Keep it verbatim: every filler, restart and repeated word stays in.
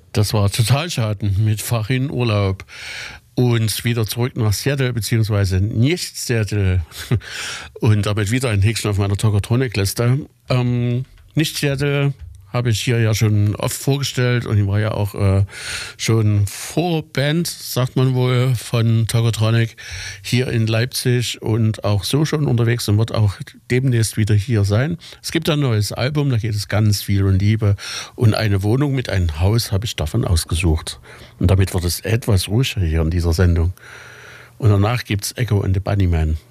Das war total schade mit Farin Urlaub. Und wieder zurück nach Seattle, beziehungsweise nicht Seattle. Und damit wieder ein Häkchen auf meiner Tokotronic-Liste. Ähm, nicht Seattle habe ich hier ja schon oft vorgestellt und ich war ja auch äh, schon Vorband, sagt man wohl, von Tokotronic hier in Leipzig und auch so schon unterwegs und wird auch demnächst wieder hier sein. Es gibt ein neues Album, da geht es ganz viel um Liebe und eine Wohnung mit einem Haus habe ich davon ausgesucht. Und damit wird es etwas ruhiger hier in dieser Sendung. Und danach gibt es Echo and the Bunnyman.